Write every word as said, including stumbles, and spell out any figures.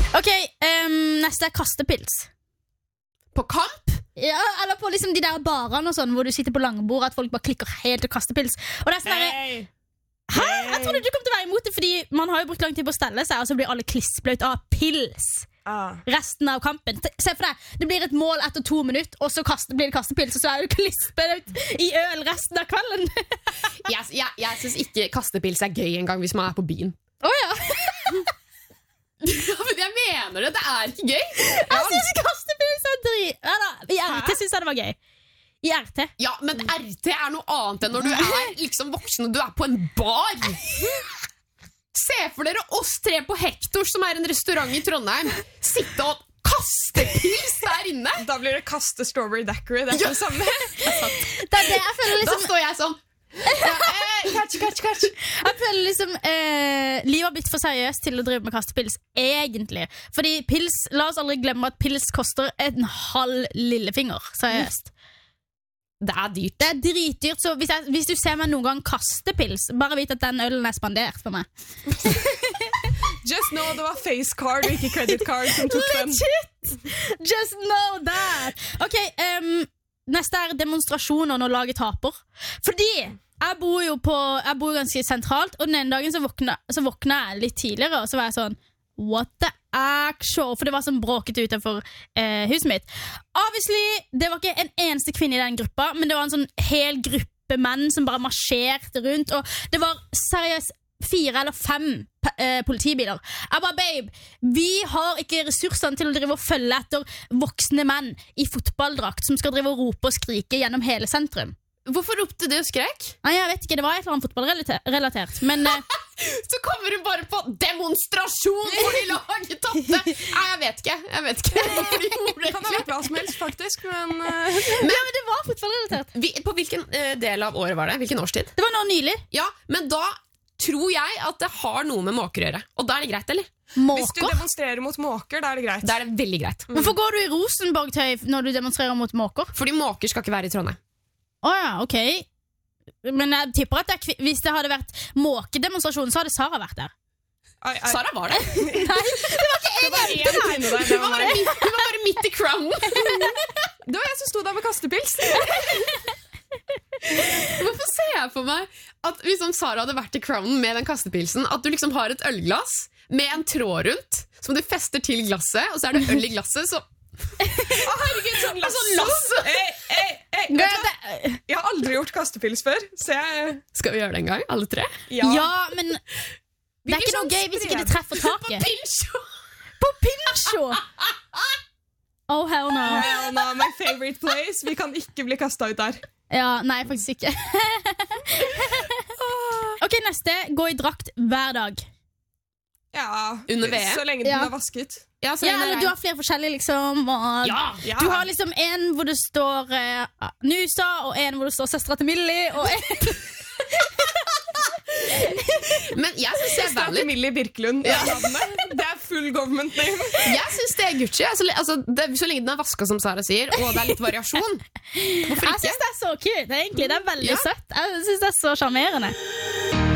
Ok, um, neste er kastepils. På kamp? Ja, eller på liksom de der barene og sånn, hvor du sitter på langbord, at folk bare klikker helt og kaster pils. Og det er sånn der, Hey. hæ? Jeg trodde du kom til å være imot det, fordi man har jo brukt lang tid på å stelle seg, og så blir alle klissbløt av pils Ah. resten av kampen. Se for deg, det blir et mål etter to minutter, og så kaste, blir det kastepils, og så er du klissbløt i øl resten av kvelden. Jeg, jeg, jeg synes ikke kastepils er gøy en gang hvis man er på byen. Åja. Ja, men jeg mener det, det er ikke gøy. Jeg synes kastepils er drit. Ja, da, I R T synes jeg det var gøy. I R T. Ja, men R T er noe annet enn når du er liksom voksen og du er på en bar. Se for dere oss tre på Hector, som er en restaurant i Trondheim. Sitte og kaste pils der inne. Da blir det kaste strawberry daiquiri. Det er Ja. det samme. Det er det jeg føler Da liksom. står jeg sånn ja, eh, catch, catch, catch. Jeg føler liksom eh, livet har blitt for seriøst til å drive med kastepils, egentlig. Fordi pils, la oss aldri glemme at pils koster en halv lillefinger. Seriøst. Det er dyrt. Det er dritdyrt, så hvis, jeg, hvis du ser meg noen gang kaste pils, bare vit at den ølen er spandert for meg. Just know det var face card og ikke credit card som tok den. Legit! Just know that! Ok, um, neste er demonstrasjoner når laget taper. Fordi jeg bor jo på, jeg bor ganske sentralt, og den ene dagen så våkna, så våkna jeg litt tidligere, og så var jeg sånn, what the actual? For det var sånn bråket utenfor eh, huset mitt. Obviously, det var ikke en eneste kvinne i den gruppa, men det var en sånn hel gruppe menn som bare marsjerte rundt, og det var seriøst fire eller fem eh, politibiler. Jeg bare, babe, vi har ikke ressursene til å drive og følge etter voksne menn i fotballdrakt som skal drive og rope og skrike gjennom hele sentrum. Hvorfor ropte du og skrek? Nei, jeg vet ikke, det var et eller annet fotballrelatert, men eh, Så kommer du bare på demonstrasjon fordi laget tapte. Nei, jeg vet ikke. Jeg vet ikke hvorfor de gjorde det. Kan ha vært hva som helst, faktisk, men uh, ja, men det var fotballrelatert. Vi, på hvilken eh, del av året var det? Hvilken årstid? Det var nå nylig. Ja, men da tror jeg at det har noe med måker å gjøre. Og da er det greit, eller? hvis du Måker? demonstrerer mot måker, da er det greit. Da er det veldig greit. Hvorfor går du i Rosenborg-tøy når du demonstrerer mot måker? Fordi måker skal ikke være i Trondheim. Åja, ok. Men jeg tipper at det er kvi- hvis det hadde vært måkedemonstrasjon, så hadde Sara vært der. Ai, ai. Sara var det. Det var én kvinne der. Det Hun var var, bare midt, hun var bare midt i crownen. det var jeg som sto der med kastepils. Hvorfor ser jeg for meg at hvis om Sara hadde vært i crownen med den kastepilsen, at du liksom har et ølglass med en tråd rundt, som du fester til glasset, og så er det øl i glasset, så Å, herregud, sånn lasso. Sånn lasso. Ei, ei, ei. Vet du hva? Jeg har aldri gjort kastepils før, så jeg Skal vi gjøre det en gang, alle tre? Ja. Ja, men det er Hvilken ikke noe sånn gøy hvis ikke det spred- treffer taket. Pincho! På Pincho! Oh, hell no. Hell no, my favorite place. Vi kan ikke bli kastet ut der. Ja, nei, faktisk ikke. Ok, neste. Gå i drakt hver dag. Ja, Under V M? så lenge den Ja. er vasket. Ja, så Ja, lenge det eller er- du har flere forskjellige, liksom. Og Ja, ja. Du har liksom en hvor det står eh, Nusa, og en hvor det står Søstra til Millie, og en Men jeg synes det er Starte valid. Millie Birkelund. Det er navnet. Det er full government name. Jeg synes det er Gucci. Altså, altså, det, så lenge den er vasket, som Sara sier, og det er litt variasjon. Hvorfor Jeg ikke? syns det er så cute, egentlig. Det er veldig Ja. søtt. Jeg syns det er så sjarmerende.